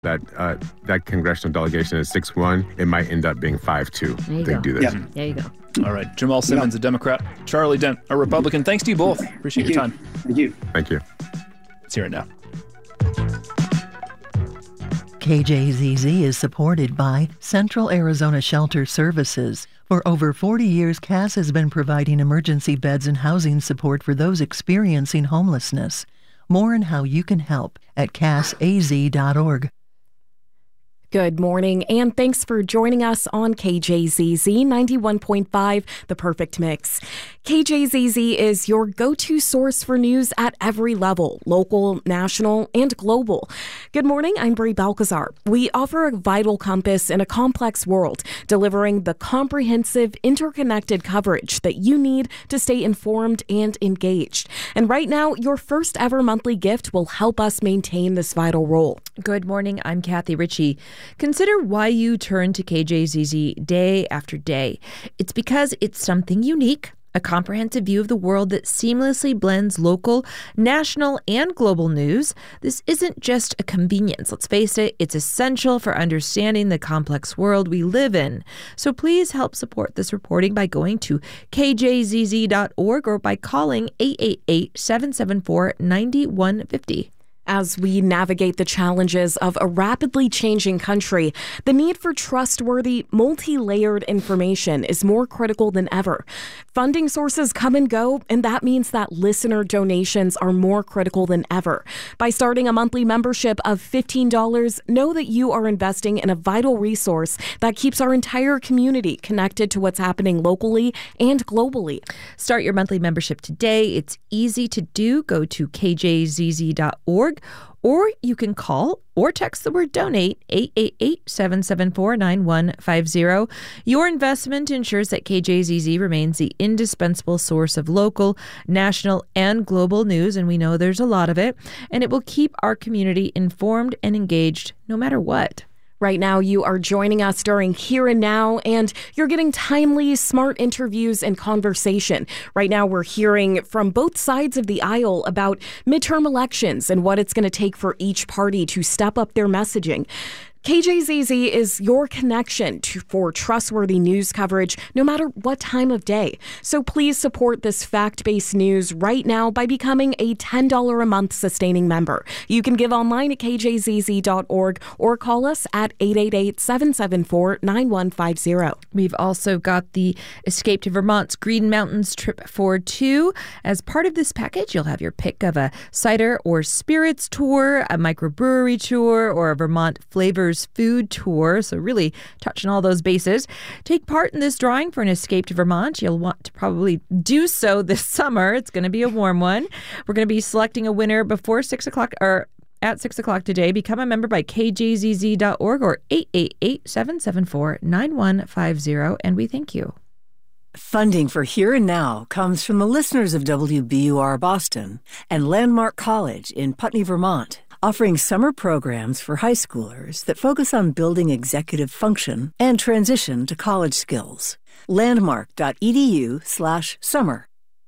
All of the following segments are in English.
that congressional delegation is 6-1. It might end up being 5-2. They do this. Yeah. There you go. All right. Jamal Simmons, a Democrat. Charlie Dent, a Republican. Thanks to you both. Appreciate your time. Thank you. Thank you. Let's hear it now. KJZZ is supported by Central Arizona Shelter Services. For over 40 years, CAS has been providing emergency beds and housing support for those experiencing homelessness. More on how you can help at casaz.org. Good morning, and thanks for joining us on KJZZ 91.5, The Perfect Mix. KJZZ is your go-to source for news at every level, local, national, and global. Good morning, I'm Brie Balcazar. We offer a vital compass in a complex world, delivering the comprehensive, interconnected coverage that you need to stay informed and engaged. And right now, your first ever monthly gift will help us maintain this vital role. Good morning, I'm Kathy Ritchie. Consider why you turn to KJZZ day after day. It's because it's something unique, a comprehensive view of the world that seamlessly blends local, national, and global news. This isn't just a convenience. Let's face it, it's essential for understanding the complex world we live in. So please help support this reporting by going to kjzz.org or by calling 888-774-9150. As we navigate the challenges of a rapidly changing country, the need for trustworthy, multi-layered information is more critical than ever. Funding sources come and go, and that means that listener donations are more critical than ever. By starting a monthly membership of $15, know that you are investing in a vital resource that keeps our entire community connected to what's happening locally and globally. Start your monthly membership today. It's easy to do. Go to kjzz.org. Or you can call or text the word donate 888-774-9150. Your investment ensures that KJZZ remains the indispensable source of local, national, and global news, and we know there's a lot of it, and it will keep our community informed and engaged no matter what. Right now, you are joining us during Here and Now, and you're getting timely, smart interviews and conversation. Right now, we're hearing from both sides of the aisle about midterm elections and what it's going to take for each party to step up their messaging. KJZZ is your connection for trustworthy news coverage no matter what time of day. So please support this fact-based news right now by becoming a $10 a month sustaining member. You can give online at kjzz.org or call us at 888-774-9150. We've also got the Escape to Vermont's Green Mountains Trip for Two. As part of this package, you'll have your pick of a cider or spirits tour, a microbrewery tour, or a Vermont flavors food tour, so really touching all those bases. Take part in this drawing for an escape to Vermont. You'll want to probably do so this summer. It's going to be a warm one. We're going to be selecting a winner before 6 o'clock or at 6 o'clock today. Become a member by kjzz.org or 888-774-9150, and we thank you. Funding for Here and Now comes from the listeners of WBUR Boston and Landmark College in Putney, Vermont, offering summer programs for high schoolers that focus on building executive function and transition to college skills. Landmark.edu/summer.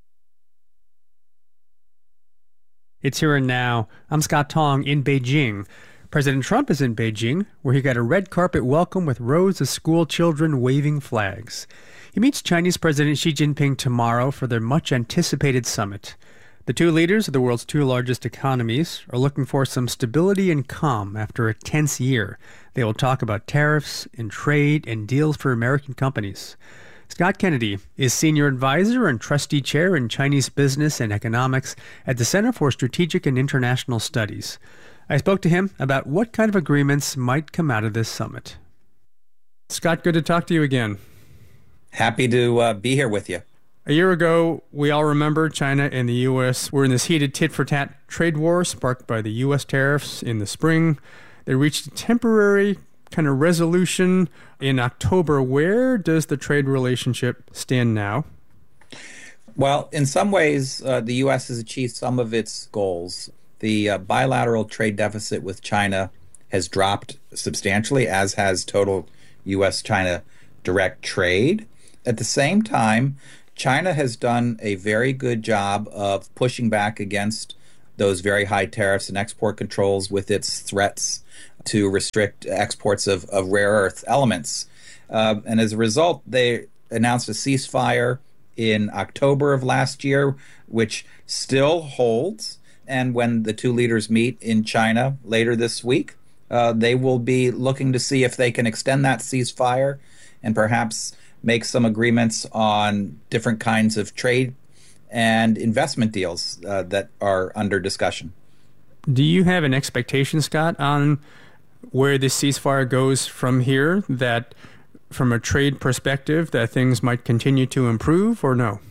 It's Here and Now. I'm Scott Tong in Beijing. President Trump is in Beijing, where he got a red carpet welcome with rows of school children waving flags. He meets Chinese President Xi Jinping tomorrow for their much-anticipated summit. The two leaders of the world's two largest economies are looking for some stability and calm after a tense year. They will talk about tariffs and trade and deals for American companies. Scott Kennedy is Senior Advisor and Trustee Chair in Chinese Business and Economics at the Center for Strategic and International Studies. I spoke to him about what kind of agreements might come out of this summit. Scott, good to talk to you again. Happy to be here with you. A year ago, we all remember China and the U.S. were in this heated tit-for-tat trade war sparked by the U.S. tariffs in the spring. They reached a temporary kind of resolution in October. Where does the trade relationship stand now? Well, in some ways, the U.S. has achieved some of its goals. The bilateral trade deficit with China has dropped substantially, as has total U.S.-China direct trade. At the same time, China has done a very good job of pushing back against those very high tariffs and export controls with its threats to restrict exports of rare earth elements. And as a result, they announced a ceasefire in October of last year, which still holds. And when the two leaders meet in China later this week, they will be looking to see if they can extend that ceasefire and perhaps make some agreements on different kinds of trade and investment deals that are under discussion. Do you have an expectation, Scott, on where this ceasefire goes from here, that from a trade perspective that things might continue to improve, or no?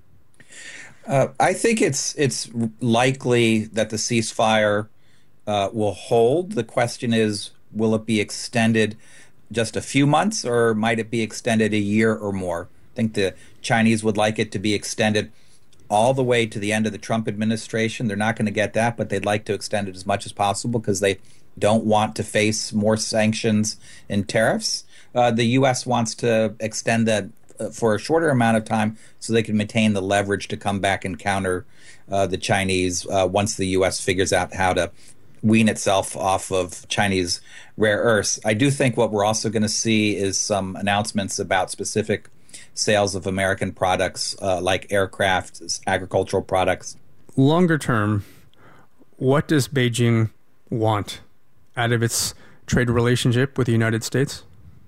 I think it's likely that the ceasefire will hold. The question is, will it be extended just a few months, or might it be extended a year or more? I think the Chinese would like it to be extended all the way to the end of the Trump administration. They're not going to get that, but they'd like to extend it as much as possible because they don't want to face more sanctions and tariffs. The U.S. wants to extend that for a shorter amount of time so they can maintain the leverage to come back and counter the Chinese once the U.S. figures out how to wean itself off of Chinese rare earths. I do think what we're also going to see is some announcements about specific sales of American products like aircraft, agricultural products. Longer term, what does Beijing want out of its trade relationship with the United States?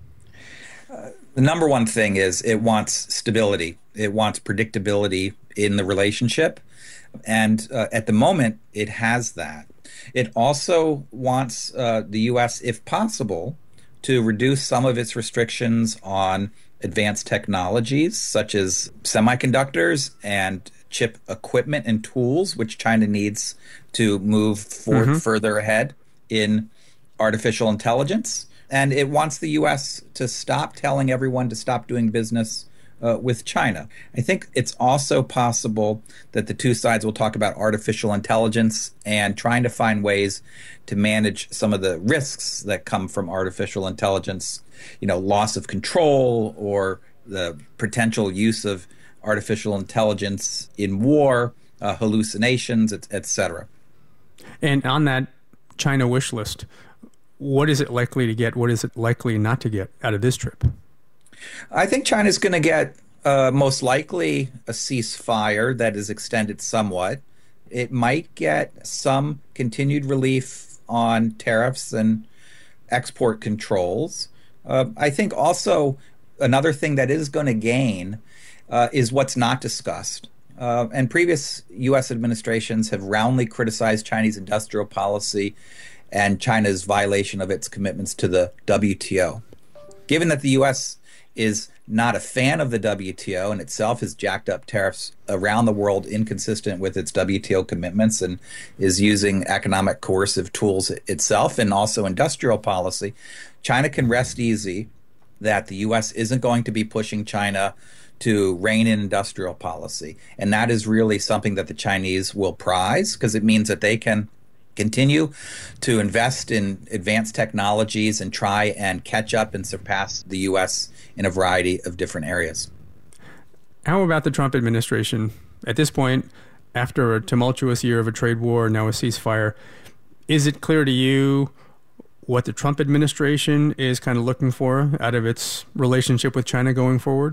The number one thing is it wants stability. It wants predictability in the relationship. And at the moment, it has that. It also wants the U.S., if possible, to reduce some of its restrictions on advanced technologies such as semiconductors and chip equipment and tools, which China needs to move forward further ahead in artificial intelligence. And it wants the U.S. to stop telling everyone to stop doing business with China. I think it's also possible that the two sides will talk about artificial intelligence and trying to find ways to manage some of the risks that come from artificial intelligence, loss of control or the potential use of artificial intelligence in war, hallucinations, et cetera. And on that China wish list, what is it likely to get? What is it likely not to get out of this trip? I think China's going to get most likely a ceasefire that is extended somewhat. It might get some continued relief on tariffs and export controls. I think also another thing that is going to gain is what's not discussed. And previous U.S. administrations have roundly criticized Chinese industrial policy and China's violation of its commitments to the WTO. Given that the U.S. is not a fan of the WTO and itself has jacked up tariffs around the world inconsistent with its WTO commitments and is using economic coercive tools itself and also industrial policy, China can rest easy that the U.S. isn't going to be pushing China to rein in industrial policy. And that is really something that the Chinese will prize because it means that they can continue to invest in advanced technologies and try and catch up and surpass the U.S. in a variety of different areas. How about the Trump administration? At this point, after a tumultuous year of a trade war, now a ceasefire, is it clear to you what the Trump administration is kind of looking for out of its relationship with China going forward?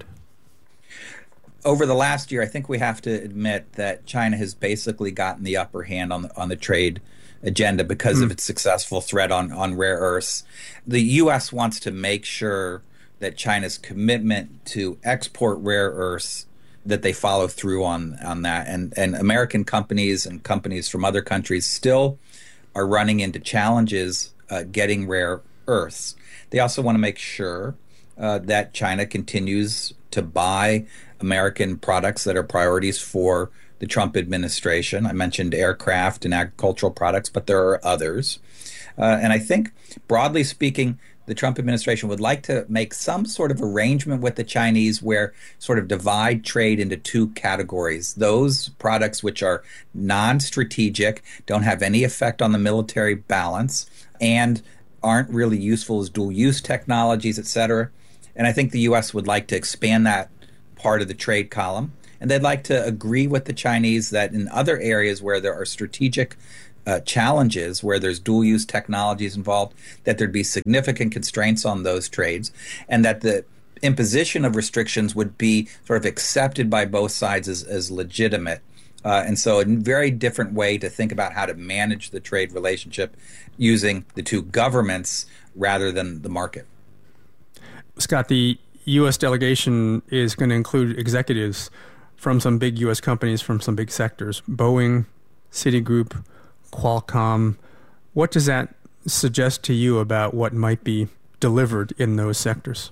Over the last year, I think we have to admit that China has basically gotten the upper hand on the trade agenda because of its successful threat on rare earths. The U.S. wants to make sure that China's commitment to export rare earths, that they follow through on that. And American companies and companies from other countries still are running into challenges getting rare earths. They also want to make sure that China continues to buy American products that are priorities for the Trump administration. I mentioned aircraft and agricultural products, but there are others. And I think, broadly speaking, the Trump administration would like to make some sort of arrangement with the Chinese where sort of divide trade into two categories. Those products which are non-strategic, don't have any effect on the military balance, and aren't really useful as dual-use technologies, et cetera. And I think the U.S. would like to expand that part of the trade column. And they'd like to agree with the Chinese that in other areas where there are strategic challenges where there's dual-use technologies involved, that there'd be significant constraints on those trades, and that the imposition of restrictions would be sort of accepted by both sides as legitimate. And so a very different way to think about how to manage the trade relationship using the two governments rather than the market. Scott, the U.S. delegation is going to include executives from some big U.S. companies from some big sectors, Boeing, Citigroup, Qualcomm. What does that suggest to you about what might be delivered in those sectors?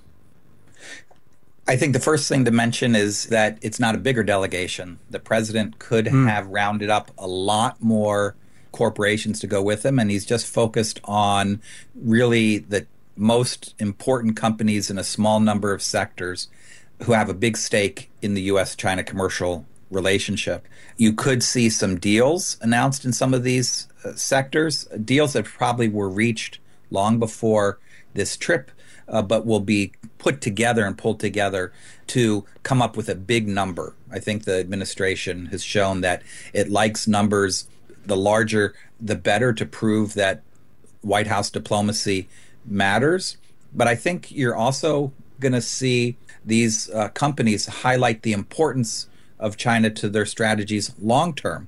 I think the first thing to mention is that it's not a bigger delegation. The president could have rounded up a lot more corporations to go with him, and he's just focused on really the most important companies in a small number of sectors who have a big stake in the U.S.-China commercial relationship. You could see some deals announced in some of these sectors, deals that probably were reached long before this trip, but will be put together and pulled together to come up with a big number. I think the administration has shown that it likes numbers, the larger, the better, to prove that White House diplomacy matters. But I think you're also going to see these companies highlight the importance of China to their strategies long term.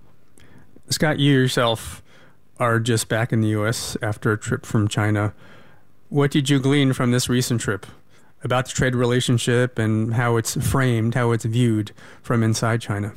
Scott, you yourself are just back in the U.S. after a trip from China. What did you glean from this recent trip about the trade relationship and how it's framed, how it's viewed from inside China?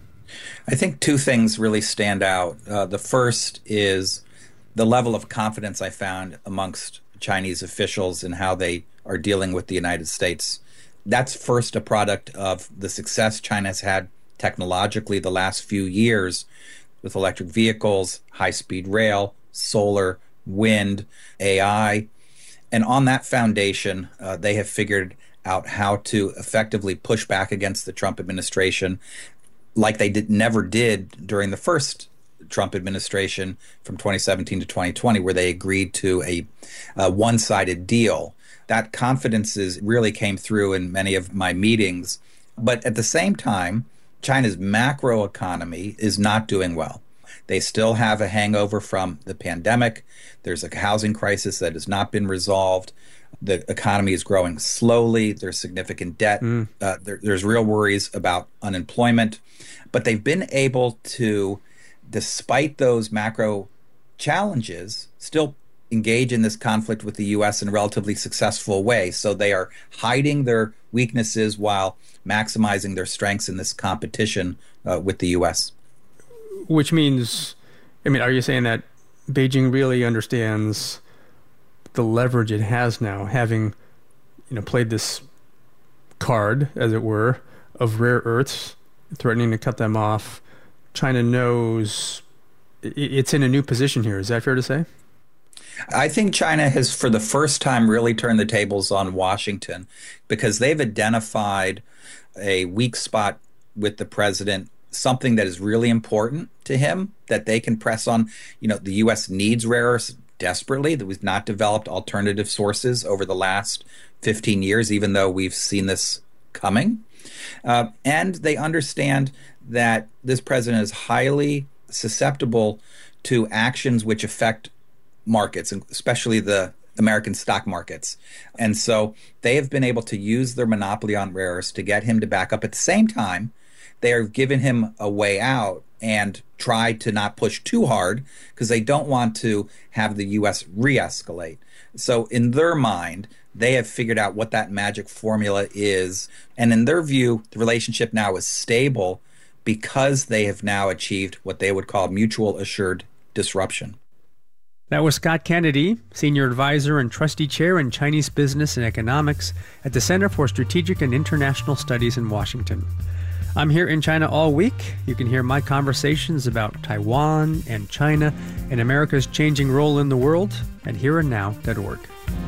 I think two things really stand out. The first is the level of confidence I found amongst Chinese officials in how they are dealing with the United States. That's first a product of the success China has had technologically the last few years with electric vehicles, high-speed rail, solar, wind, AI. And on that foundation, they have figured out how to effectively push back against the Trump administration like they never did during the first Trump administration from 2017 to 2020, where they agreed to a one-sided deal. That confidence really came through in many of my meetings. But at the same time, China's macroeconomy is not doing well. They still have a hangover from the pandemic. There's a housing crisis that has not been resolved. The economy is growing slowly. There's significant debt. There's real worries about unemployment. But they've been able to, despite those macro challenges, still engage in this conflict with the U.S. in a relatively successful way. So they are hiding their weaknesses while maximizing their strengths in this competition with the U.S. Which means, are you saying that Beijing really understands the leverage it has now, having, played this card, as it were, of rare earths, threatening to cut them off? China knows it's in a new position here. Is that fair to say? I think China has, for the first time, really turned the tables on Washington because they've identified a weak spot with the president, something that is really important to him that they can press on. The U.S. needs rare earths desperately. That we've not developed alternative sources over the last 15 years, even though we've seen this coming. And they understand that this president is highly susceptible to actions which affect markets, especially the American stock markets. And so they have been able to use their monopoly on rare earths to get him to back up. At the same time, they are giving him a way out and try to not push too hard because they don't want to have the U.S. re-escalate. So in their mind, they have figured out what that magic formula is. And in their view, the relationship now is stable because they have now achieved what they would call mutual assured disruption. That was Scott Kennedy, Senior Advisor and Trustee Chair in Chinese Business and Economics at the Center for Strategic and International Studies in Washington. I'm here in China all week. You can hear my conversations about Taiwan and China and America's changing role in the world at hereandnow.org.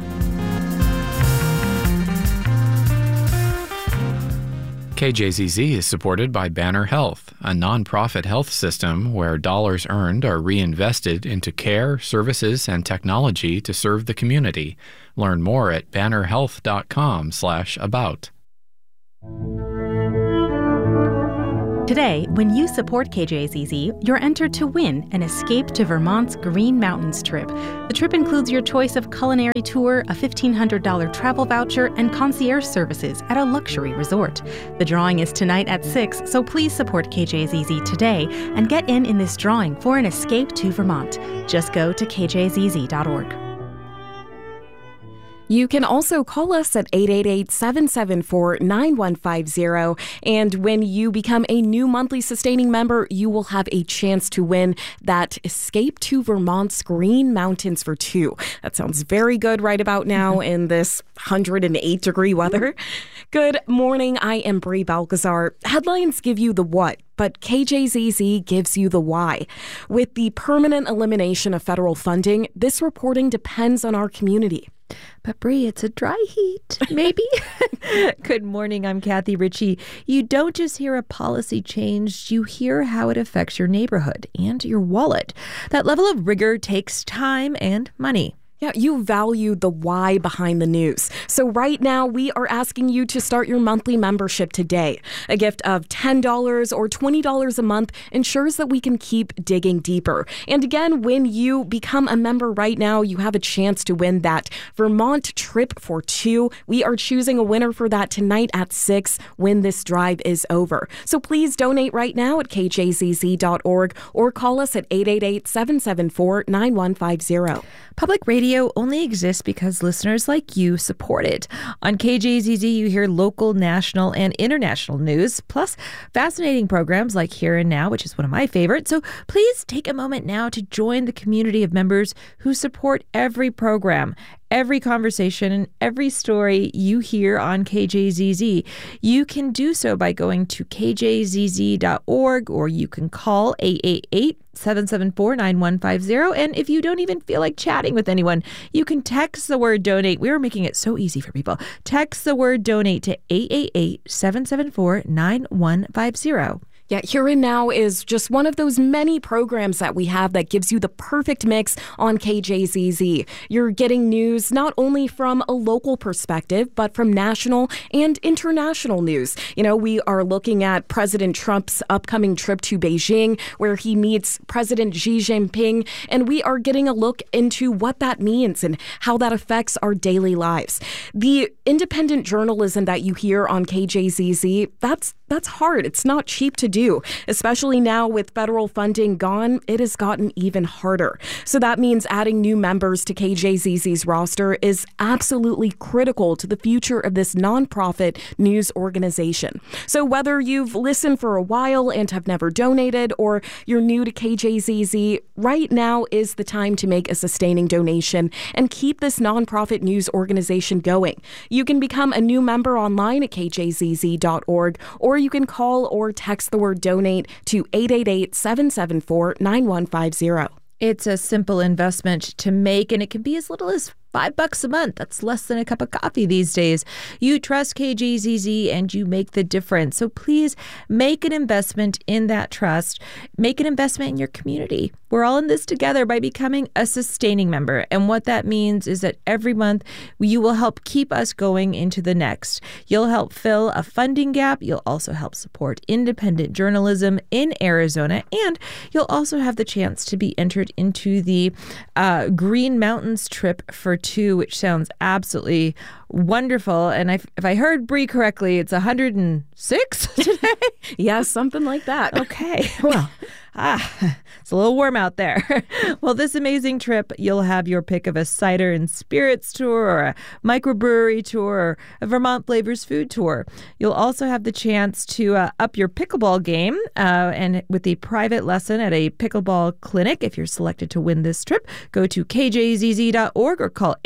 KJZZ is supported by Banner Health, a nonprofit health system where dollars earned are reinvested into care, services, and technology to serve the community. Learn more at bannerhealth.com/about. Today, when you support KJZZ, you're entered to win an Escape to Vermont's Green Mountains trip. The trip includes your choice of culinary tour, a $1,500 travel voucher, and concierge services at a luxury resort. The drawing is tonight at 6, so please support KJZZ today and get in this drawing for an Escape to Vermont. Just go to kjzz.org. You can also call us at 888-774-9150. And when you become a new monthly sustaining member, you will have a chance to win that Escape to Vermont's Green Mountains for 2. That sounds very good right about now in this 108-degree weather. Good morning. I am Brie Balcazar. Headlines give you the what, but KJZZ gives you the why. With the permanent elimination of federal funding, this reporting depends on our community. But Brie, it's a dry heat, maybe? Good morning, I'm Kathy Ritchie. You don't just hear a policy change, you hear how it affects your neighborhood and your wallet. That level of rigor takes time and money. Yeah, you value the why behind the news. So right now, we are asking you to start your monthly membership today. A gift of $10 or $20 a month ensures that we can keep digging deeper. And again, when you become a member right now, you have a chance to win that Vermont trip for 2. We are choosing a winner for that tonight at 6 when this drive is over. So please donate right now at kjzz.org or call us at 888-774-9150. Public radio only exists because listeners like you support it. On KJZZ, you hear local, national, and international news, plus fascinating programs like Here and Now, which is one of my favorites. So please take a moment now to join the community of members who support every program, every conversation, and every story you hear on KJZZ. You can do so by going to kjzz.org, or you can call 888-774-9150. And if you don't even feel like chatting with anyone, you can text the word donate. We are making it so easy for people. Text the word donate to 888-774-9150. Yeah, Here and Now is just one of those many programs that we have that gives you the perfect mix on KJZZ. You're getting news not only from a local perspective, but from national and international news. You know, we are looking at President Trump's upcoming trip to Beijing, where he meets President Xi Jinping, and we are getting a look into what that means and how that affects our daily lives. The independent journalism that you hear on KJZZ, that's hard. It's not cheap to do, especially now with federal funding gone. It has gotten even harder. So that means adding new members to KJZZ's roster is absolutely critical to the future of this nonprofit news organization. So whether you've listened for a while and have never donated, or you're new to KJZZ, right now is the time to make a sustaining donation and keep this nonprofit news organization going. You can become a new member online at kjzz.org, or you can call or text the word donate to 888-774-9150. It's a simple investment to make, and it can be as little as $5 a month. That's less than a cup of coffee these days. You trust KJZZ and you make the difference. So please make an investment in that trust. Make an investment in your community. We're all in this together by becoming a sustaining member. And what that means is that every month you will help keep us going into the next. You'll help fill a funding gap. You'll also help support independent journalism in Arizona. And you'll also have the chance to be entered into the Green Mountains trip for 2, which sounds absolutely wonderful. And if I heard Brie correctly, it's 106 today? Yeah, something like that. Okay. Well, it's a little warm out there. Well, this amazing trip, you'll have your pick of a cider and spirits tour, or a microbrewery tour, or a Vermont Flavors food tour. You'll also have the chance to up your pickleball game and with the private lesson at a pickleball clinic. If you're selected to win this trip, go to kjzz.org or call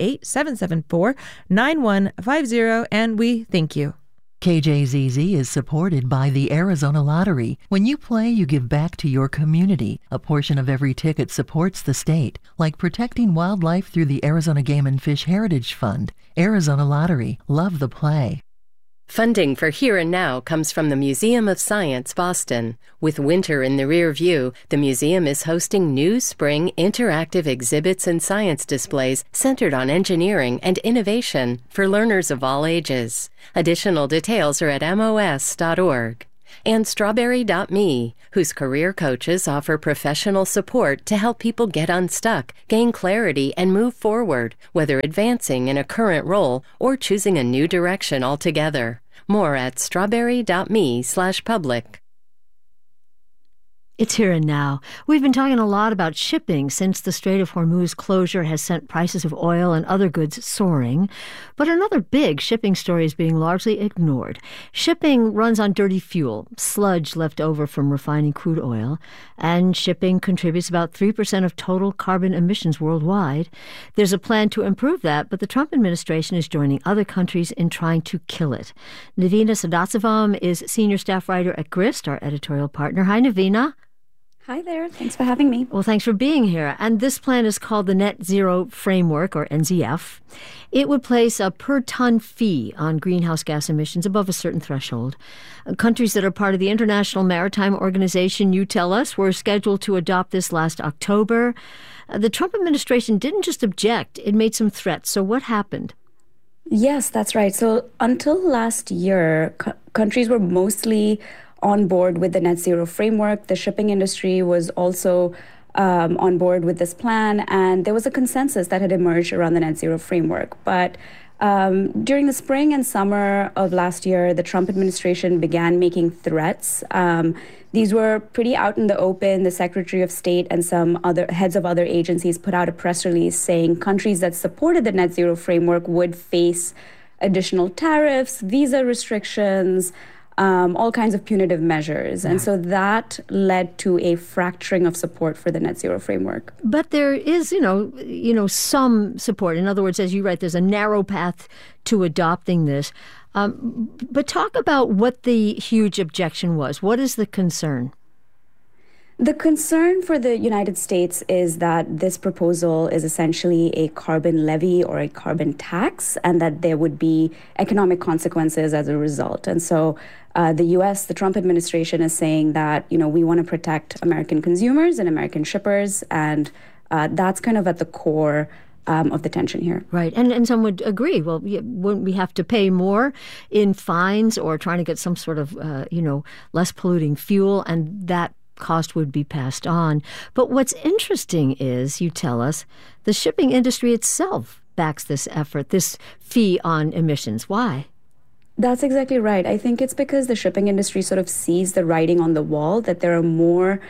888-774-9150, and we thank you. KJZZ is supported by the Arizona Lottery. When you play, you give back to your community. A portion of every ticket supports the state, like protecting wildlife through the Arizona Game and Fish Heritage Fund. Arizona Lottery. Love the play. Funding for Here and Now comes from the Museum of Science, Boston. With winter in the rear view, the museum is hosting new spring interactive exhibits and science displays centered on engineering and innovation for learners of all ages. Additional details are at mos.org. and Strawberry.me, whose career coaches offer professional support to help people get unstuck, gain clarity, and move forward, whether advancing in a current role or choosing a new direction altogether. More at strawberry.me/public. It's here and now. We've been talking a lot about shipping since the Strait of Hormuz closure has sent prices of oil and other goods soaring. But another big shipping story is being largely ignored. Shipping runs on dirty fuel, sludge left over from refining crude oil, and shipping contributes about 3% of total carbon emissions worldwide. There's a plan to improve that, but the Trump administration is joining other countries in trying to kill it. Navina Sadasivam is senior staff writer at Grist, our editorial partner. Hi, Navina. Hi there. Thanks for having me. Well, thanks for being here. And this plan is called the Net Zero Framework, or NZF. It would place a per-ton fee on greenhouse gas emissions above a certain threshold. Countries that are part of the International Maritime Organization, you tell us, were scheduled to adopt this last October. The Trump administration didn't just object, it made some threats. So what happened? Yes, that's right. So until last year, countries were mostly on board with the net zero framework. The shipping industry was also on board with this plan, and there was a consensus that had emerged around the net zero framework. But during the spring and summer of last year, the Trump administration began making threats. These were pretty out in the open. The Secretary of State and some other heads of other agencies put out a press release saying countries that supported the net zero framework would face additional tariffs, visa restrictions, all kinds of punitive measures. And so that led to a fracturing of support for the net zero framework. But there is, some support. In other words, as you write, there's a narrow path to adopting this. But talk about what the huge objection was. What is the concern? The concern for the United States is that this proposal is essentially a carbon levy or a carbon tax, and that there would be economic consequences as a result. And so the U.S., the Trump administration is saying that, we want to protect American consumers and American shippers, and that's kind of at the core of the tension here. Right. And some would agree, well, wouldn't we have to pay more in fines or trying to get some sort of, less polluting fuel, and that cost would be passed on. But what's interesting is, you tell us, the shipping industry itself backs this effort, this fee on emissions. Why? That's exactly right. I think it's because the shipping industry sort of sees the writing on the wall that there are more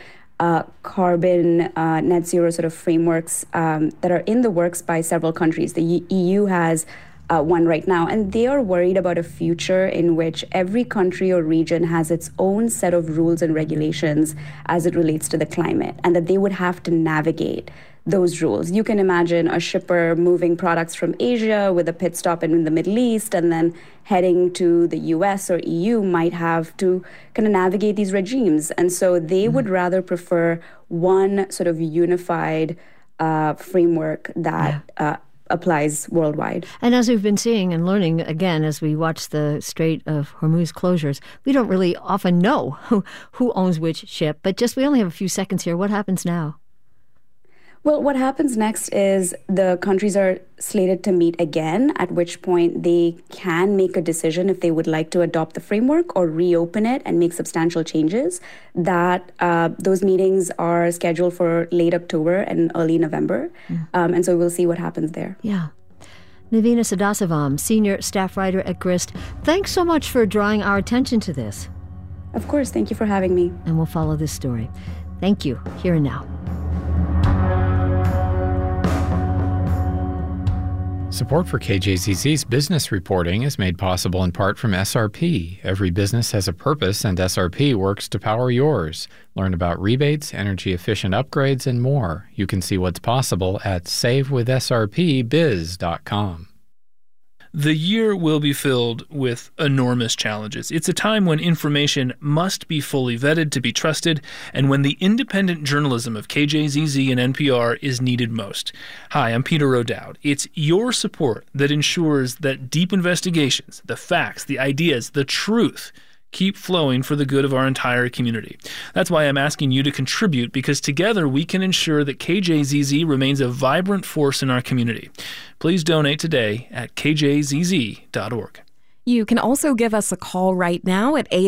carbon net zero sort of frameworks that are in the works by several countries. The EU has one right now, and they are worried about a future in which every country or region has its own set of rules and regulations as it relates to the climate, and that they would have to navigate those rules. You can imagine a shipper moving products from Asia with a pit stop in the Middle East and then heading to the US or EU might have to kind of navigate these regimes. And so they would rather prefer one sort of unified framework that applies worldwide. And as we've been seeing and learning, again, as we watch the Strait of Hormuz closures, we don't really often know who owns which ship, but we only have a few seconds here. What happens now? Well, what happens next is the countries are slated to meet again, at which point they can make a decision if they would like to adopt the framework or reopen it and make substantial changes. Those meetings are scheduled for late October and early November. And so we'll see what happens there. Yeah. Navina Sadasivam, senior staff writer at Grist, thanks so much for drawing our attention to this. Of course. Thank you for having me. And we'll follow this story. Thank you. Here and now. Support for KJZZ's business reporting is made possible in part from SRP. Every business has a purpose, and SRP works to power yours. Learn about rebates, energy-efficient upgrades, and more. You can see what's possible at savewithsrpbiz.com. The year will be filled with enormous challenges. It's a time when information must be fully vetted to be trusted, and when the independent journalism of KJZZ and NPR is needed most. Hi, I'm Peter O'Dowd. It's your support that ensures that deep investigations, the facts, the ideas, the truth keep flowing for the good of our entire community. That's why I'm asking you to contribute, because together we can ensure that KJZZ remains a vibrant force in our community. Please donate today at kjzz.org. You can also give us a call right now at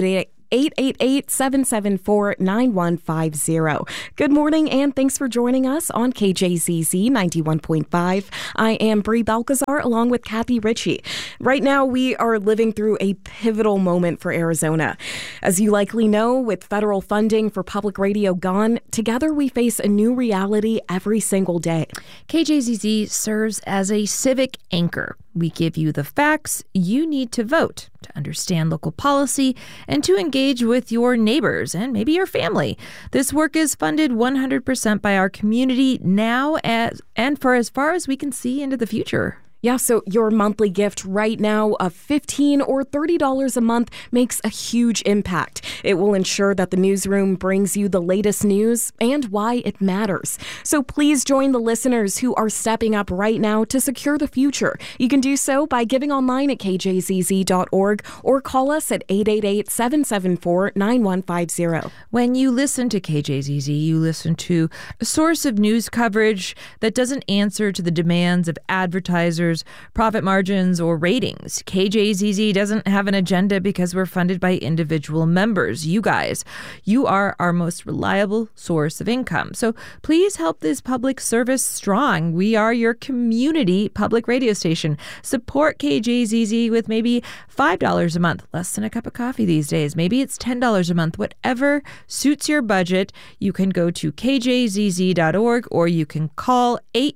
888-774-9150. Good morning, and thanks for joining us on KJZZ 91.5. I am Brie Balcazar along with Kathy Ritchie. Right now, we are living through a pivotal moment for Arizona. As you likely know, with federal funding for public radio gone, together we face a new reality every single day. KJZZ serves as a civic anchor. We give you the facts you need to vote, to understand local policy, and to engage with your neighbors and maybe your family. This work is funded 100% by our community now and for as far as we can see into the future. Yeah, so your monthly gift right now of $15 or $30 a month makes a huge impact. It will ensure that the newsroom brings you the latest news and why it matters. So please join the listeners who are stepping up right now to secure the future. You can do so by giving online at kjzz.org or call us at 888-774-9150. When you listen to KJZZ, you listen to a source of news coverage that doesn't answer to the demands of advertisers, profit margins, or ratings. KJZZ doesn't have an agenda because we're funded by individual members. You guys, you are our most reliable source of income. So please help this public service strong. We are your community public radio station. Support KJZZ with maybe $5 a month, less than a cup of coffee these days. Maybe it's $10 a month, whatever suits your budget. You can go to kjzz.org or you can call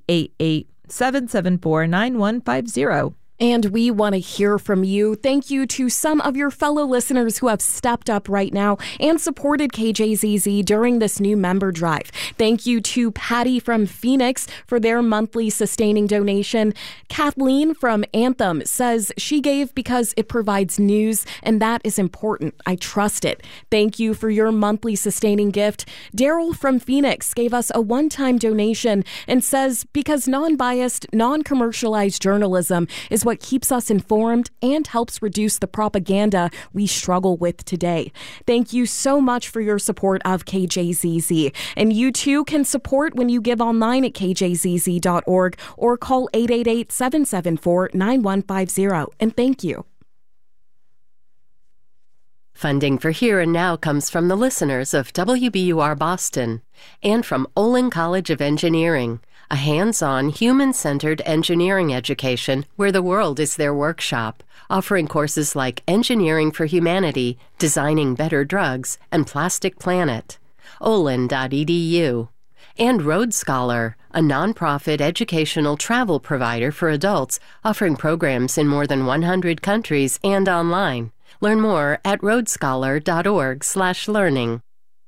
888-774-9150. And we want to hear from you. Thank you to some of your fellow listeners who have stepped up right now and supported KJZZ during this new member drive. Thank you to Patty from Phoenix for their monthly sustaining donation. Kathleen from Anthem says she gave because it provides news, and that is important. I trust it. Thank you for your monthly sustaining gift. Daryl from Phoenix gave us a one-time donation and says because non-biased, non-commercialized journalism is what keeps us informed and helps reduce the propaganda we struggle with today. Thank you so much for your support of KJZZ. And you too can support when you give online at kjzz.org or call 888-774-9150. And thank you. Funding for Here and Now comes from the listeners of WBUR Boston and from Olin College of Engineering, a hands-on, human-centered engineering education where the world is their workshop, offering courses like Engineering for Humanity, Designing Better Drugs, and Plastic Planet. olin.edu. And Road Scholar, a nonprofit educational travel provider for adults, offering programs in more than 100 countries and online. Learn more at roadscholar.org/learning.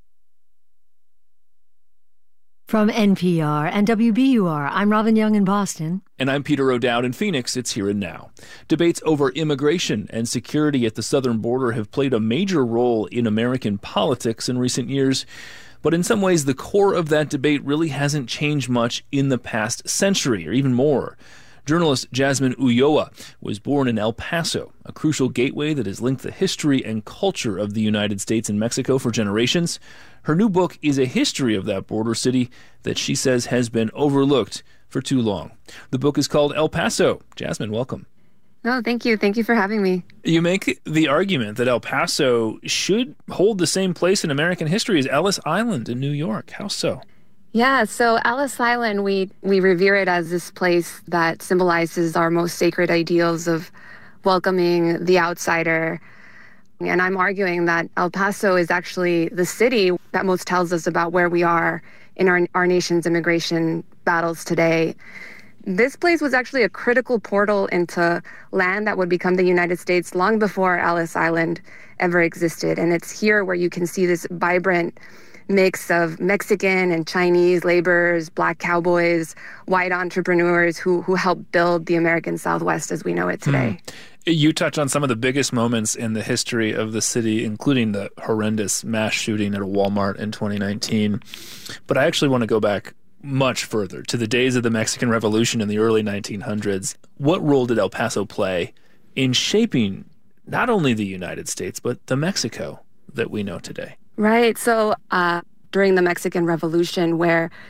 From NPR and WBUR, I'm Robin Young in Boston. And I'm Peter O'Dowd in Phoenix. It's Here and Now. Debates over immigration and security at the southern border have played a major role in American politics in recent years. But in some ways, the core of that debate really hasn't changed much in the past century, or even more. Journalist Jasmine Ulloa was born in El Paso, a crucial gateway that has linked the history and culture of the United States and Mexico for generations. Her new book is a history of that border city that she says has been overlooked for too long. The book is called El Paso. Jasmine, welcome. Oh, thank you. Thank you for having me. You make the argument that El Paso should hold the same place in American history as Ellis Island in New York. How so? Yeah, so Ellis Island, we revere it as this place that symbolizes our most sacred ideals of welcoming the outsider. And I'm arguing that El Paso is actually the city that most tells us about where we are in our nation's immigration battles today. This place was actually a critical portal into land that would become the United States long before Ellis Island ever existed. And it's here where you can see this vibrant mix of Mexican and Chinese laborers, Black cowboys, white entrepreneurs who helped build the American Southwest as we know it today. You touch on some of the biggest moments in the history of the city, including the horrendous mass shooting at a Walmart in 2019. But I actually want to go back much further to the days of the Mexican Revolution in the early 1900s. What role did El Paso play in shaping not only the United States, but the Mexico that we know today? Right. So during the Mexican Revolution, where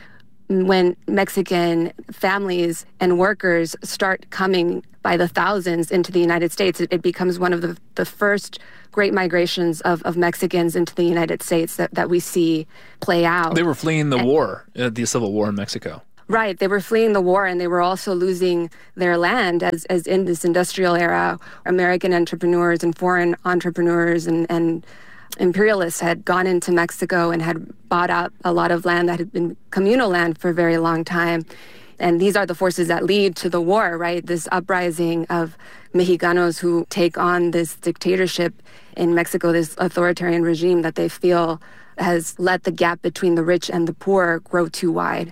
when Mexican families and workers start coming by the thousands into the United States, it becomes one of the first great migrations of Mexicans into the United States that we see play out. They were fleeing the war, the Civil War in Mexico. Right. They were fleeing the war, and they were also losing their land as in this industrial era. American entrepreneurs and foreign entrepreneurs and imperialists had gone into Mexico and had bought up a lot of land that had been communal land for a very long time. And these are the forces that lead to the war, right? This uprising of Mexicanos who take on this dictatorship in Mexico, this authoritarian regime that they feel has let the gap between the rich and the poor grow too wide.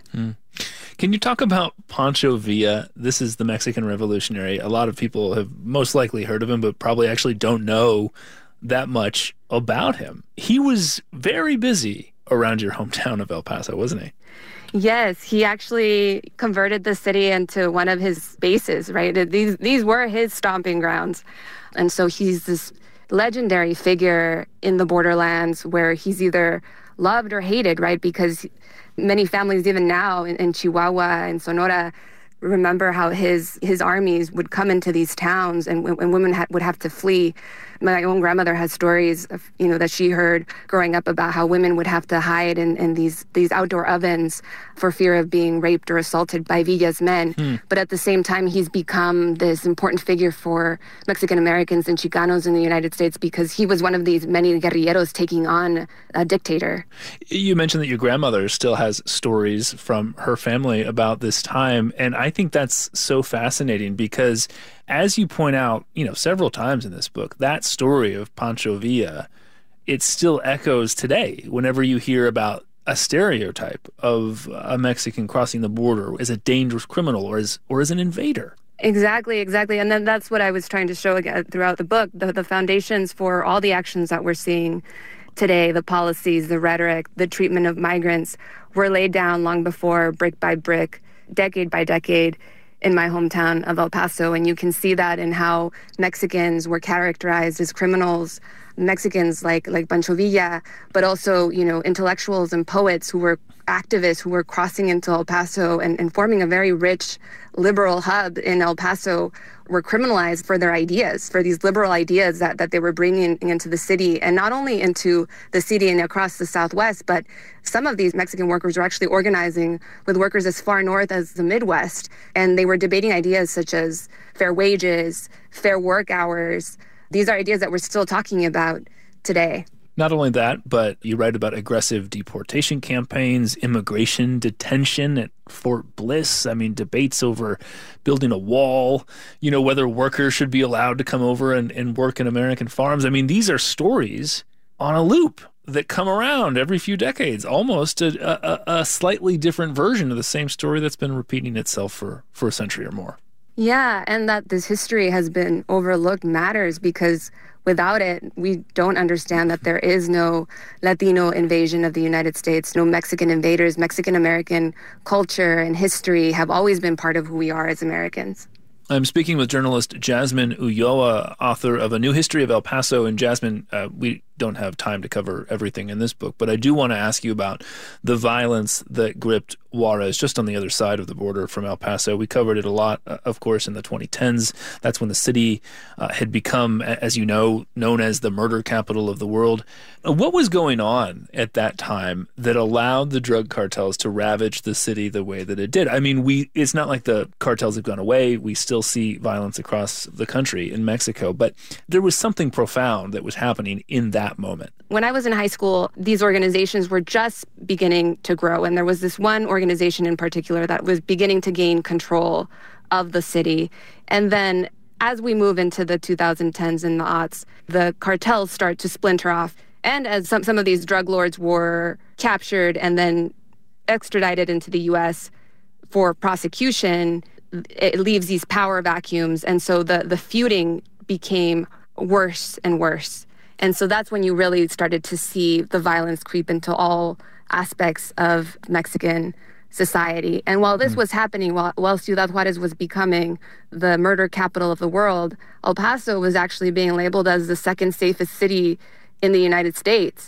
Can you talk about Pancho Villa? This is the Mexican revolutionary. A lot of people have most likely heard of him, but probably actually don't know that much about him. He was very busy around your hometown of El Paso, wasn't he? Yes, he actually converted the city into one of his bases, right? These were his stomping grounds. And so he's this legendary figure in the borderlands where he's either loved or hated, right? Because many families, even now in Chihuahua and Sonora, remember how his armies would come into these towns and women would have to flee. My own grandmother has stories of, that she heard growing up about how women would have to hide in these outdoor ovens for fear of being raped or assaulted by Villa's men. But at the same time, he's become this important figure for Mexican Americans and Chicanos in the United States because he was one of these many guerrilleros taking on a dictator. You mentioned that your grandmother still has stories from her family about this time, and I think that's so fascinating because, as you point out, several times in this book, that story of Pancho Villa, it still echoes today whenever you hear about a stereotype of a Mexican crossing the border as a dangerous criminal or as an invader. Exactly. And then that's what I was trying to show again throughout the book, the foundations for all the actions that we're seeing today, the policies, the rhetoric, the treatment of migrants were laid down long before, brick by brick, decade by decade, in my hometown of El Paso. And you can see that in how Mexicans were characterized as criminals, Mexicans like Pancho Villa, but also, intellectuals and poets who were activists who were crossing into El Paso and forming a very rich liberal hub in El Paso were criminalized for their ideas, for these liberal ideas that they were bringing into the city, and not only into the city and across the Southwest, but some of these Mexican workers were actually organizing with workers as far north as the Midwest, and they were debating ideas such as fair wages, fair work hours. These are ideas that we're still talking about today. Not only that, but you write about aggressive deportation campaigns, immigration detention at Fort Bliss. I mean, debates over building a wall, whether workers should be allowed to come over and work in American farms. I mean, these are stories on a loop that come around every few decades, almost a slightly different version of the same story that's been repeating itself for a century or more. Yeah, and that this history has been overlooked matters because without it, we don't understand that there is no Latino invasion of the United States, no Mexican invaders. Mexican-American culture and history have always been part of who we are as Americans. I'm speaking with journalist Jasmine Ulloa, author of A New History of El Paso. And Jasmine, we don't have time to cover everything in this book, but I do want to ask you about the violence that gripped Juarez just on the other side of the border from El Paso. We covered it a lot, of course, in the 2010s. That's when the city had become, as you know, known as the murder capital of the world. What was going on at that time that allowed the drug cartels to ravage the city the way that it did? I mean, it's not like the cartels have gone away. We still see violence across the country in Mexico, but there was something profound that was happening in that moment. When I was in high school, these organizations were just beginning to grow, and there was this one organization in particular that was beginning to gain control of the city. And then as we move into the 2010s and the aughts, the cartels start to splinter off. And as some of these drug lords were captured and then extradited into the U.S. for prosecution, it leaves these power vacuums. And so the feuding became worse and worse. And so that's when you really started to see the violence creep into all aspects of Mexican society. And while this was happening, while Ciudad Juarez was becoming the murder capital of the world, El Paso was actually being labeled as the second safest city in the United States.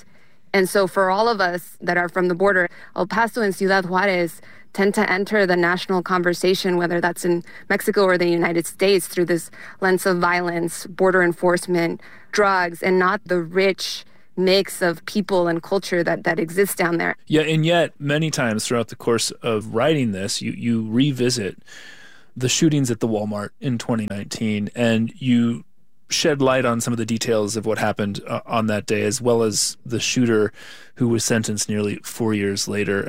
And so for all of us that are from the border, El Paso and Ciudad Juarez tend to enter the national conversation, whether that's in Mexico or the United States, through this lens of violence, border enforcement, drugs, and not the rich mix of people and culture that exists down there. Yeah, and yet many times throughout the course of writing this, you revisit the shootings at the Walmart in 2019, and you shed light on some of the details of what happened on that day, as well as the shooter who was sentenced nearly 4 years later.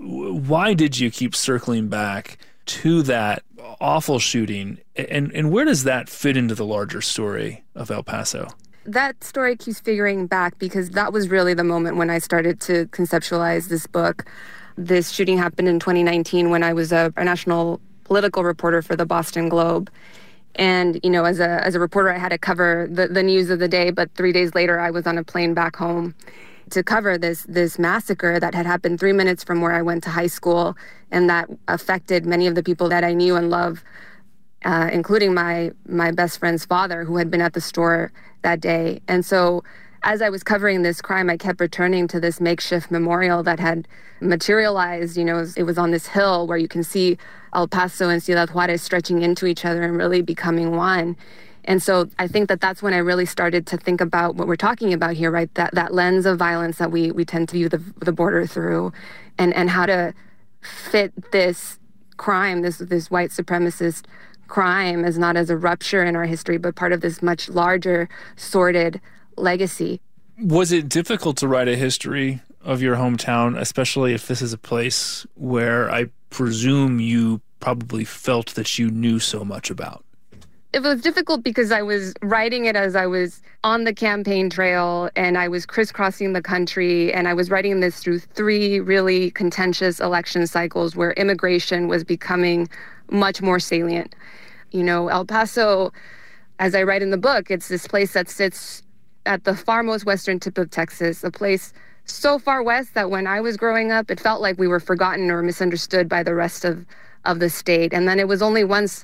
Why did you keep circling back to that awful shooting, and where does that fit into the larger story of El Paso? That story keeps figuring back because that was really the moment when I started to conceptualize this book. This shooting happened in 2019 when I was a national political reporter for the Boston Globe. And, you know, as a reporter, I had to cover the news of the day. But 3 days later, I was on a plane back home to cover this massacre that had happened 3 minutes from where I went to high school, and that affected many of the people that I knew and loved, including my best friend's father, who had been at the store that day. And so as I was covering this crime, I kept returning to this makeshift memorial that had materialized. You know, it was on this hill where you can see El Paso and Ciudad Juarez stretching into each other and really becoming one. And so I think that that's when I really started to think about what we're talking about here, right? That lens of violence that we tend to view the border through, and how to fit this crime, this white supremacist crime, as not as a rupture in our history, but part of this much larger, sordid legacy. Was it difficult to write a history of your hometown, especially if this is a place where I presume you probably felt that you knew so much about? It was difficult because I was writing it as I was on the campaign trail, and I was crisscrossing the country, and I was writing this through 3 really contentious election cycles where immigration was becoming much more salient. You know, El Paso, as I write in the book, it's this place that sits at the far most western tip of Texas, a place so far west that when I was growing up, it felt like we were forgotten or misunderstood by the rest of the state. And then it was only once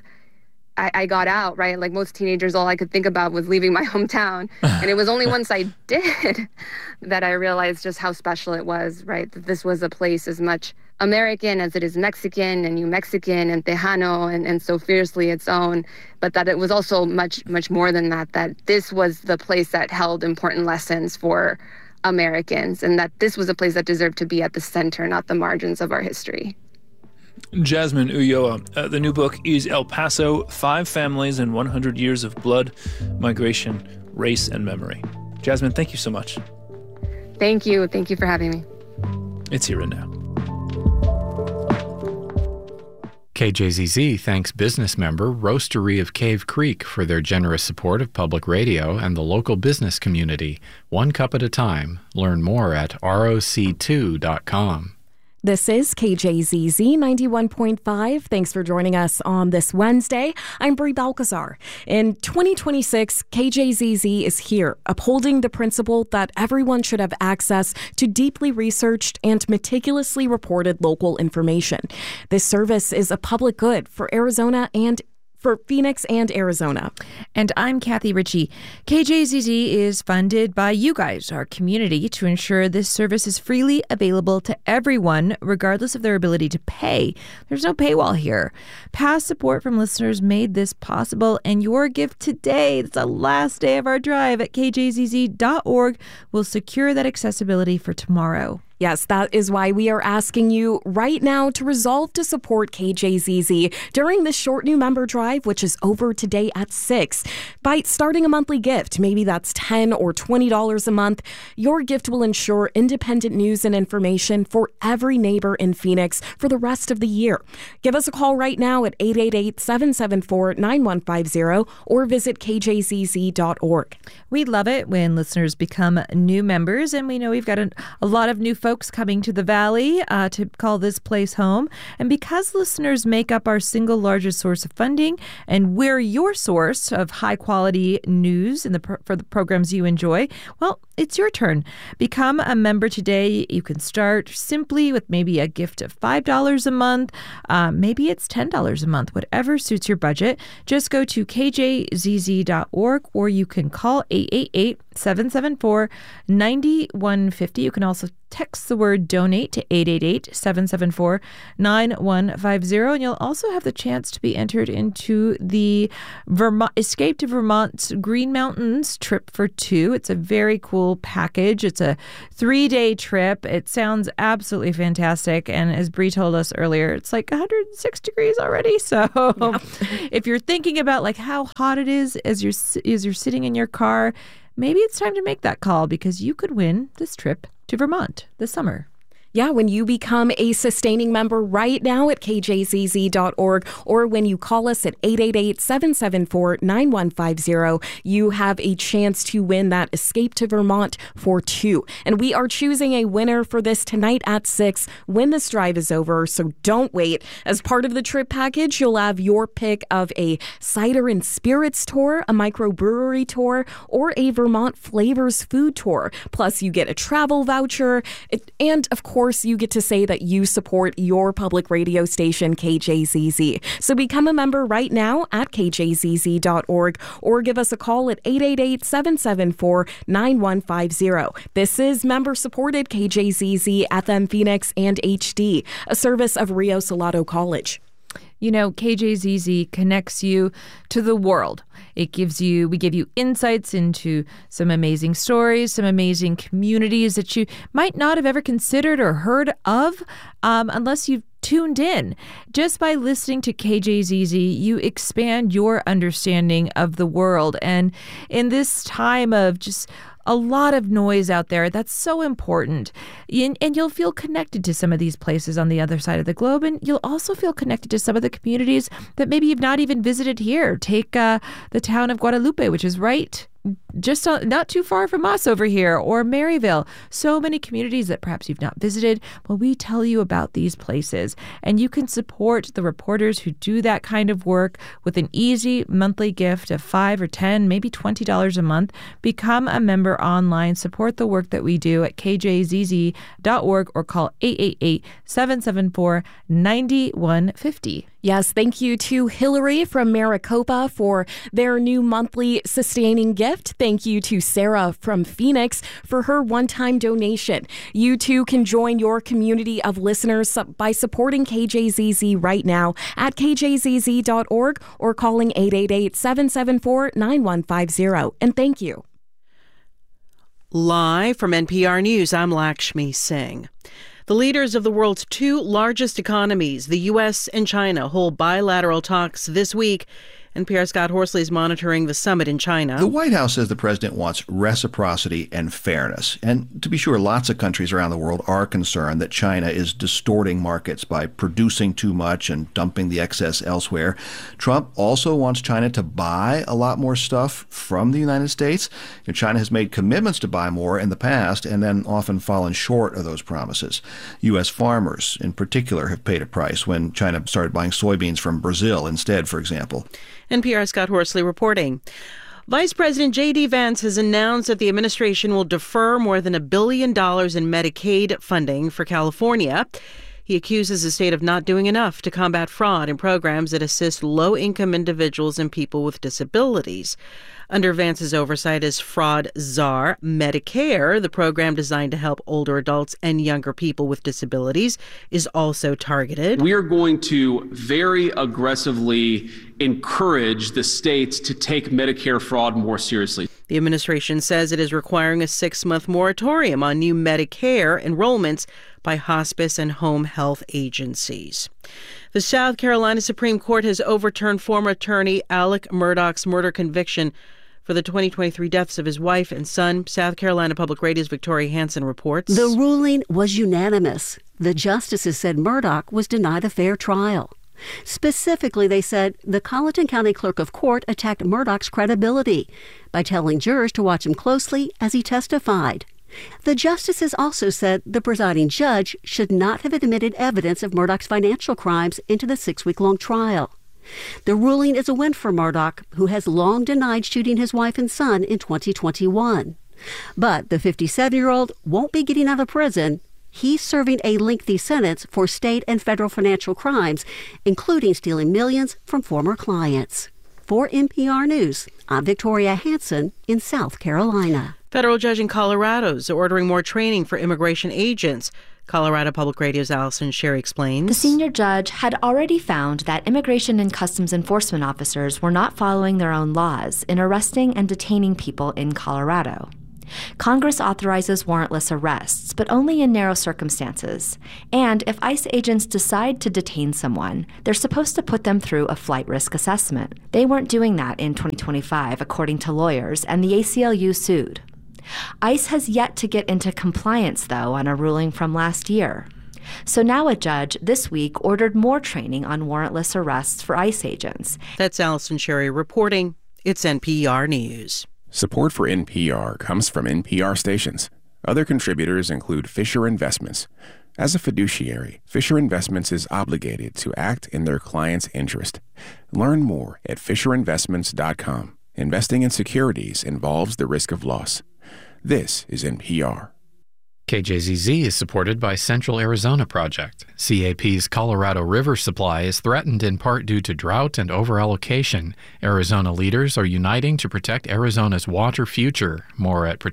I got out, right? Like most teenagers, all I could think about was leaving my hometown. And it was only once I did that I realized just how special it was, right? That this was a place as much American as it is Mexican and New Mexican and Tejano and so fiercely its own, but that it was also much, much more than that this was the place that held important lessons for Americans, and that this was a place that deserved to be at the center, not the margins of our history. Jasmine Ulloa, the new book is El Paso, 5 Families and 100 Years of Blood, Migration, Race, and Memory. Jasmine, thank you so much. Thank you. Thank you for having me. It's Here and Now. KJZZ thanks business member Roastery of Cave Creek for their generous support of public radio and the local business community. 1 cup at a time. Learn more at roc2.com. This is KJZZ 91.5. Thanks for joining us on this Wednesday. I'm Brie Balcazar. In 2026, KJZZ is here, upholding the principle that everyone should have access to deeply researched and meticulously reported local information. This service is a public good for Arizona and for Phoenix and Arizona. And I'm Kathy Ritchie. KJZZ is funded by you guys, our community, to ensure this service is freely available to everyone, regardless of their ability to pay. There's no paywall here. Past support from listeners made this possible, and your gift today, it's the last day of our drive at kjzz.org, will secure that accessibility for tomorrow. Yes, that is why we are asking you right now to resolve to support KJZZ during this short new member drive, which is over today at 6. By starting a monthly gift, maybe that's $10 or $20 a month, your gift will ensure independent news and information for every neighbor in Phoenix for the rest of the year. Give us a call right now at 888-774-9150 or visit kjzz.org. We love it when listeners become new members, and we know we've got a lot of new folks coming to the Valley to call this place home. And because listeners make up our single largest source of funding, and we're your source of high-quality news for the programs you enjoy, well, it's your turn. Become a member today. You can start simply with maybe a gift of $5 a month. Maybe it's $10 a month, whatever suits your budget. Just go to kjzz.org, or you can call 888-774-9150. You can also text the word donate to 888-774-9150. And you'll also have the chance to be entered into the Escape to Vermont's Green Mountains trip for two. It's a very cool package. It's a 3-day trip. It sounds absolutely fantastic. And as Bree told us earlier, it's like 106 degrees already. So if you're thinking about like how hot it is as you're sitting in your car, maybe it's time to make that call because you could win this trip to Vermont this summer. Yeah, when you become a sustaining member right now at kjzz.org or when you call us at 888-774-9150, you have a chance to win that Escape to Vermont for two. And we are choosing a winner for this tonight at 6 when this drive is over, so don't wait. As part of the trip package, you'll have your pick of a cider and spirits tour, a microbrewery tour, or a Vermont Flavors food tour. Plus, you get a travel voucher, and of course, you get to say that you support your public radio station, KJZZ. So become a member right now at kjzz.org or give us a call at 888-774-9150. This is member-supported KJZZ FM Phoenix and HD, a service of Rio Salado College. You know, KJZZ connects you to the world. We give you insights into some amazing stories, some amazing communities that you might not have ever considered or heard of unless you've tuned in. Just by listening to KJZZ, you expand your understanding of the world. And in this time of just a lot of noise out there, that's so important. And you'll feel connected to some of these places on the other side of the globe. And you'll also feel connected to some of the communities that maybe you've not even visited here. Take the town of Guadalupe, which is right just not too far from us over here, or Maryville. So many communities that perhaps you've not visited. Well, we tell you about these places, and you can support the reporters who do that kind of work with an easy monthly gift of $5 or $10, maybe $20 a month. Become a member online. Support the work that we do at kjzz.org or call 888-774-9150. Yes, thank you to Hillary from Maricopa for their new monthly sustaining gift. Thank you to Sarah from Phoenix for her one-time donation. You too can join your community of listeners by supporting KJZZ right now at kjzz.org or calling 888-774-9150. And thank you. Live from NPR News, I'm Lakshmi Singh. The leaders of the world's two largest economies, the U.S. and China, hold bilateral talks this week. NPR's Scott Horsley is monitoring the summit in China. The White House says the president wants reciprocity and fairness. And to be sure, lots of countries around the world are concerned that China is distorting markets by producing too much and dumping the excess elsewhere. Trump also wants China to buy a lot more stuff from the United States. China has made commitments to buy more in the past and then often fallen short of those promises. U.S. farmers, in particular, have paid a price when China started buying soybeans from Brazil instead, for example. NPR's Scott Horsley reporting. Vice President J.D. Vance has announced that the administration will defer more than $1 billion in Medicaid funding for California. He accuses the state of not doing enough to combat fraud in programs that assist low-income individuals and people with disabilities. Under Vance's oversight is Fraud Czar Medicare, the program designed to help older adults and younger people with disabilities, is also targeted. We are going to very aggressively encourage the states to take Medicare fraud more seriously. The administration says it is requiring a 6-month moratorium on new Medicare enrollments by hospice and home health agencies. The South Carolina Supreme Court has overturned former attorney Alec Murdaugh's murder conviction for the 2023 deaths of his wife and son. South Carolina Public Radio's Victoria Hansen reports. The ruling was unanimous. The justices said Murdaugh was denied a fair trial. Specifically, they said the Colleton County Clerk of Court attacked Murdaugh's credibility by telling jurors to watch him closely as he testified. The justices also said the presiding judge should not have admitted evidence of Murdaugh's financial crimes into the 6-week-long trial. The ruling is a win for Murdaugh, who has long denied shooting his wife and son in 2021. But the 57-year-old won't be getting out of prison. He's serving a lengthy sentence for state and federal financial crimes, including stealing millions from former clients. For NPR News, I'm Victoria Hansen in South Carolina. Federal judge in Colorado is ordering more training for immigration agents. Colorado Public Radio's Allison Sherry explains. The senior judge had already found that immigration and customs enforcement officers were not following their own laws in arresting and detaining people in Colorado. Congress authorizes warrantless arrests, but only in narrow circumstances. And if ICE agents decide to detain someone, they're supposed to put them through a flight risk assessment. They weren't doing that in 2025, according to lawyers, and the ACLU sued. ICE has yet to get into compliance, though, on a ruling from last year. So now a judge this week ordered more training on warrantless arrests for ICE agents. That's Allison Sherry reporting. It's NPR News. Support for NPR comes from NPR stations. Other contributors include Fisher Investments. As a fiduciary, Fisher Investments is obligated to act in their client's interest. Learn more at FisherInvestments.com. Investing in securities involves the risk of loss. This is NPR. KJZZ is supported by Central Arizona Project. CAP's Colorado River supply is threatened in part due to drought and overallocation. Arizona leaders are uniting to protect Arizona's water future. More at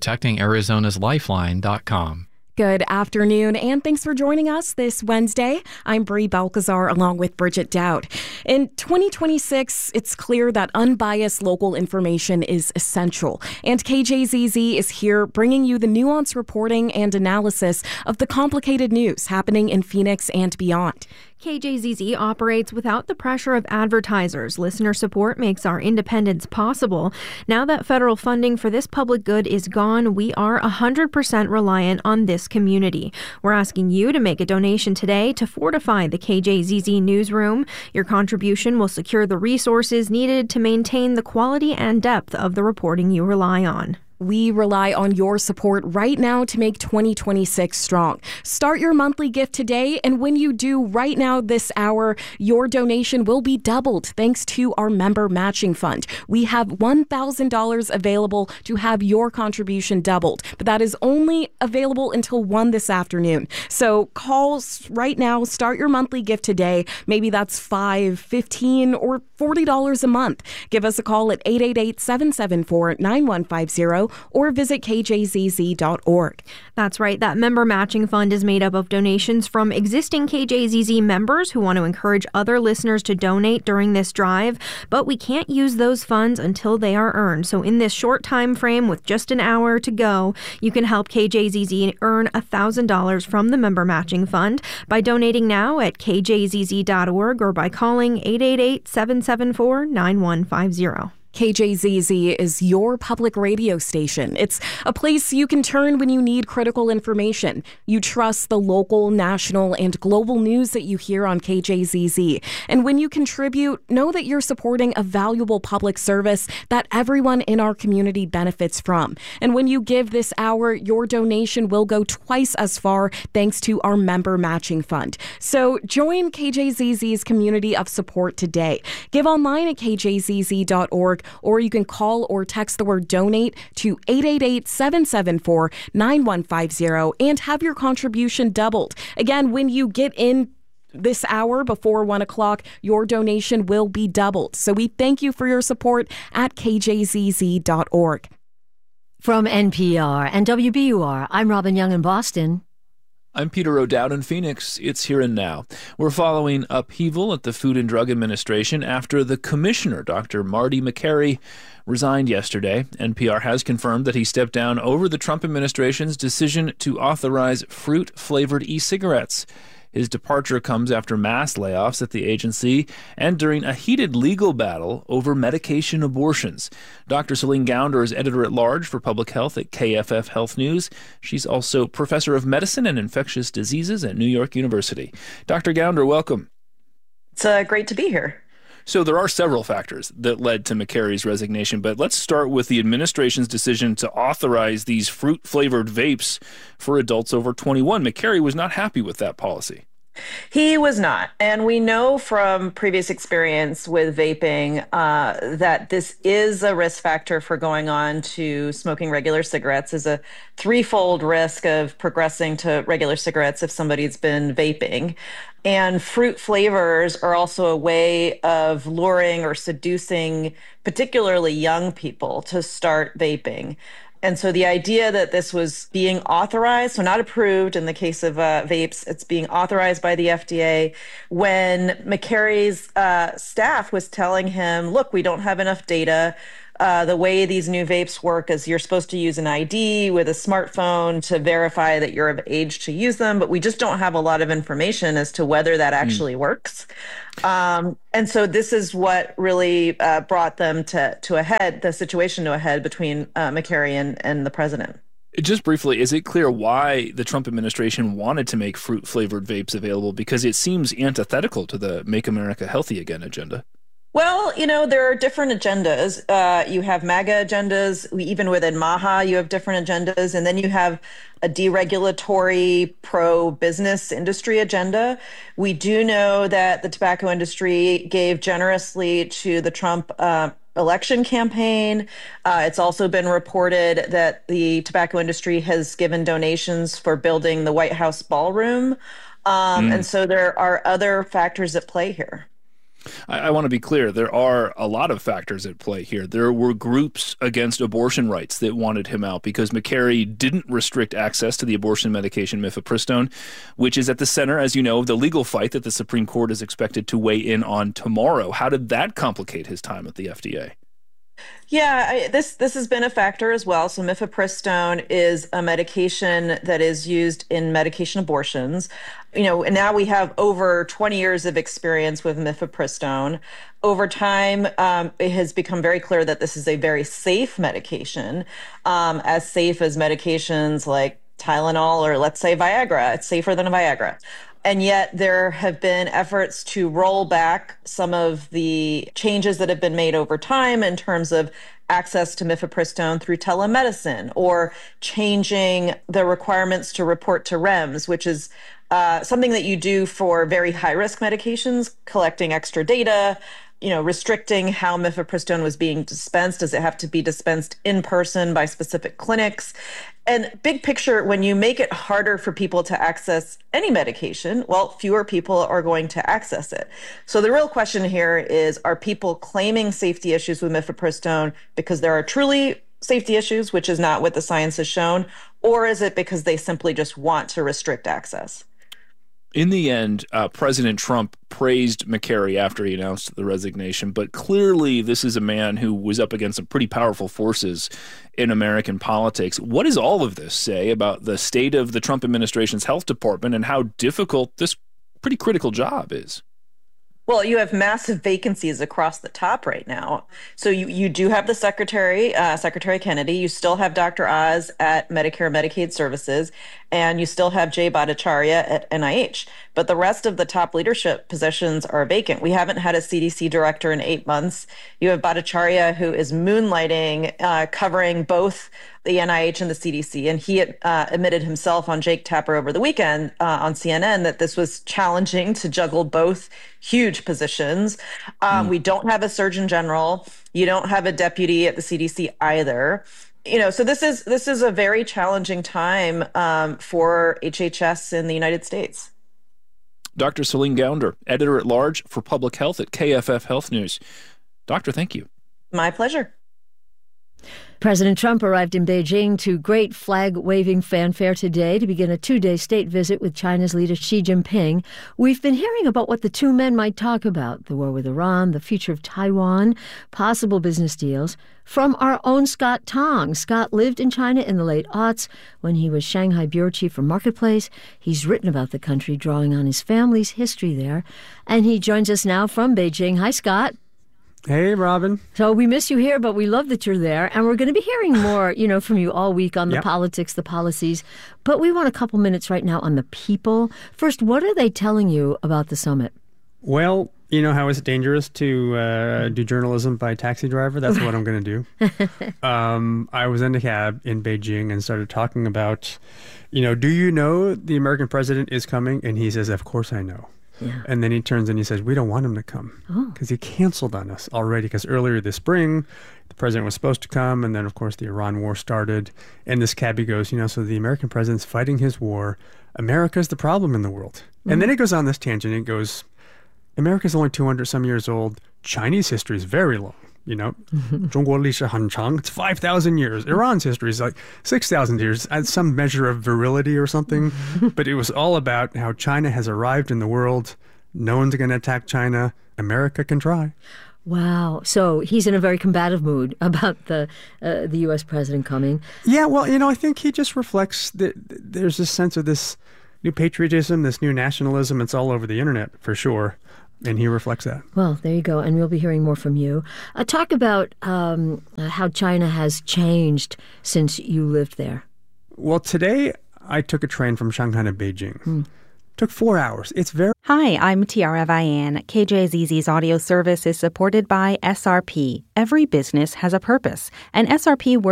protectingarizona's-lifeline.com. Good afternoon, and thanks for joining us this Wednesday. I'm Bree Balcazar along with Bridget Dowd. In 2026, it's clear that unbiased local information is essential, and KJZZ is here bringing you the nuanced reporting and analysis of the complicated news happening in Phoenix and beyond. KJZZ operates without the pressure of advertisers. Listener support makes our independence possible. Now that federal funding for this public good is gone, we are 100% reliant on this community. We're asking you to make a donation today to fortify the KJZZ newsroom. Your contribution will secure the resources needed to maintain the quality and depth of the reporting you rely on. We rely on your support right now to make 2026 strong. Start your monthly gift today, and when you do right now this hour, your donation will be doubled thanks to our member matching fund. We have $1,000 available to have your contribution doubled, but that is only available until 1 this afternoon. So call right now, start your monthly gift today. Maybe that's $5, $15, or $40 a month. Give us a call at 888-774-9150 or visit kjzz.org. That's right. That member matching fund is made up of donations from existing KJZZ members who want to encourage other listeners to donate during this drive, but we can't use those funds until they are earned. So in this short time frame with just an hour to go, you can help KJZZ earn $1,000 from the member matching fund by donating now at kjzz.org or by calling 888-774-9150. KJZZ is your public radio station. It's a place you can turn when you need critical information. You trust the local, national, and global news that you hear on KJZZ. And when you contribute, know that you're supporting a valuable public service that everyone in our community benefits from. And when you give this hour, your donation will go twice as far thanks to our member matching fund. So join KJZZ's community of support today. Give online at kjzz.org, or you can call or text the word donate to 888-774-9150 and have your contribution doubled. Again, when you get in this hour before 1 o'clock, your donation will be doubled. So we thank you for your support at kjzz.org. From NPR and WBUR, I'm Robin Young in Boston. I'm Peter O'Dowd in Phoenix. It's Here and Now. We're following upheaval at the Food and Drug Administration after the commissioner, Dr. Marty Makary, resigned yesterday. NPR has confirmed that he stepped down over the Trump administration's decision to authorize fruit-flavored e-cigarettes. His departure comes after mass layoffs at the agency and during a heated legal battle over medication abortions. Dr. Celine Gounder is editor-at-large for public health at KFF Health News. She's also professor of medicine and infectious diseases at New York University. Dr. Gounder, welcome. It's great to be here. So there are several factors that led to Makary's resignation, but let's start with the administration's decision to authorize these fruit-flavored vapes for adults over 21. Makary was not happy with that policy. He was not. And we know from previous experience with vaping that this is a risk factor for going on to smoking regular cigarettes. Is a threefold risk of progressing to regular cigarettes if somebody's been vaping. And fruit flavors are also a way of luring or seducing particularly young people to start vaping. And so the idea that this was being authorized, so not approved in the case of vapes, it's being authorized by the FDA, when McCarry's staff was telling him, look, we don't have enough data. The way these new vapes work is you're supposed to use an ID with a smartphone to verify that you're of age to use them, but we just don't have a lot of information as to whether that actually works. And so this is what really brought them to a head, the situation to a head between McCarry and the president. Just briefly, is it clear why the Trump administration wanted to make fruit-flavored vapes available? Because it seems antithetical to the Make America Healthy Again agenda. Well, there are different agendas. You have MAGA agendas. Even within MAHA, you have different agendas. And then you have a deregulatory pro-business industry agenda. We do know that the tobacco industry gave generously to the Trump election campaign. It's also been reported that the tobacco industry has given donations for building the White House ballroom. And so there are other factors at play here. I want to be clear. There are a lot of factors at play here. There were groups against abortion rights that wanted him out because McCarry didn't restrict access to the abortion medication mifepristone, which is at the center, as you know, of the legal fight that the Supreme Court is expected to weigh in on tomorrow. How did that complicate his time at the FDA? Yeah, this has been a factor as well. So mifepristone is a medication that is used in medication abortions. And now we have over 20 years of experience with mifepristone. Over time, it has become very clear that this is a very safe medication, as safe as medications like Tylenol or, let's say, Viagra. It's safer than a Viagra. And yet there have been efforts to roll back some of the changes that have been made over time in terms of access to mifepristone through telemedicine, or changing the requirements to report to REMS, which is something that you do for very high-risk medications, collecting extra data, restricting how mifepristone was being dispensed. Does it have to be dispensed in person by specific clinics? And big picture, when you make it harder for people to access any medication, well, fewer people are going to access it. So the real question here is, are people claiming safety issues with mifepristone because there are truly safety issues, which is not what the science has shown, or is it because they simply just want to restrict access? In the end, President Trump praised McCarry after he announced the resignation, but clearly this is a man who was up against some pretty powerful forces in American politics. What does all of this say about the state of the Trump administration's health department and how difficult this pretty critical job is? Well, you have massive vacancies across the top right now. So you do have the Secretary Kennedy. You still have Dr. Oz at Medicare and Medicaid Services, and you still have Jay Bhattacharya at NIH. But the rest of the top leadership positions are vacant. We haven't had a CDC director in 8 months. You have Bhattacharya, who is moonlighting, covering both the NIH and the CDC. And he admitted himself on Jake Tapper over the weekend on CNN that this was challenging to juggle both huge positions. We don't have a Surgeon General. You don't have a deputy at the CDC either. So this is a very challenging time for HHS in the United States. Dr. Celine Gounder, editor-at-large for Public Health at KFF Health News. Doctor, thank you. My pleasure. President Trump arrived in Beijing to great flag-waving fanfare today to begin a 2-day state visit with China's leader Xi Jinping. We've been hearing about what the two men might talk about: the war with Iran, the future of Taiwan, possible business deals, from our own Scott Tong. Scott lived in China in the late aughts when he was Shanghai bureau chief for Marketplace. He's written about the country, drawing on his family's history there. And he joins us now from Beijing. Hi, Scott. Hey, Robin. So we miss you here, but we love that you're there. And we're going to be hearing more, from you all week on the politics, the policies. But we want a couple minutes right now on the people. First, what are they telling you about the summit? Well, you know how it's dangerous to do journalism by taxi driver? That's what I'm going to do. I was in a cab in Beijing and started talking about, do you know the American president is coming? And he says, of course I know. Yeah. And then he turns and he says, we don't want him to come because he canceled on us already, because earlier this spring, the president was supposed to come. And then, of course, the Iran war started. And this cabbie goes, so the American president's fighting his war. America's the problem in the world. And then it goes on this tangent. It goes, America's only 200 some years old. Chinese history is very long. 中国历史很长. It's 5,000 years. Iran's history is like 6,000 years. As some measure of virility or something. But it was all about how China has arrived in the world. No one's going to attack China. America can try. Wow. So he's in a very combative mood about the U.S. president coming. Yeah, well, I think he just reflects that there's this sense of this new patriotism, this new nationalism. It's all over the internet, for sure. And he reflects that. Well, there you go. And we'll be hearing more from you. Talk about how China has changed since you lived there. Well, today I took a train from Shanghai to Beijing. Took 4 hours. It's very... Hi, I'm Tiara Vian. KJZZ's audio service is supported by SRP. Every business has a purpose, and SRP works